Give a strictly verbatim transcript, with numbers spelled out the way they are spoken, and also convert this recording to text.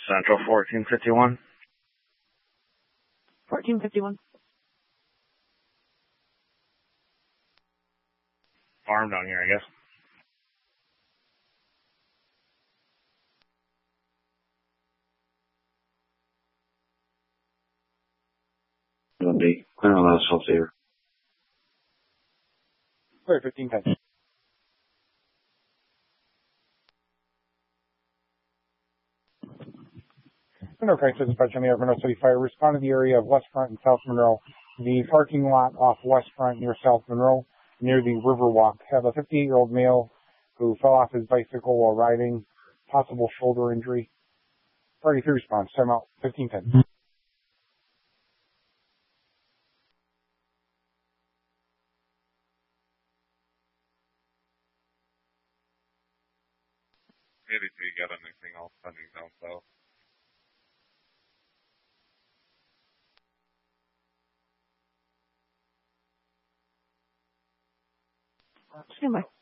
Central fourteen fifty-one. fourteen fifty-one. Farm down here, I guess. It'll be clear on that asphalt here. Clear, fifteen ten. Monroe Crisis Dispatch on the air, Monroe City Fire. Respond to the area of West Front and South Monroe. The parking lot off West Front near South Monroe, near the Riverwalk. Have a fifty-eight-year-old male who fell off his bicycle while riding. Possible shoulder injury. Party three response. Time out. fifteen ten. Maybe if you got anything else pending down south. Stand by.